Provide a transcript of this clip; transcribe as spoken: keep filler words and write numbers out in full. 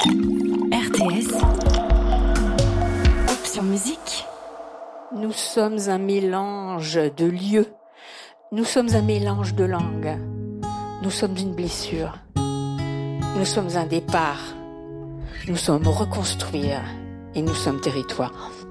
R T S. Option musique. Nous sommes un mélange de lieux. Nous sommes un mélange de langues. Nous sommes une blessure. Nous sommes un départ. Nous sommes reconstruire. Et nous sommes territoire.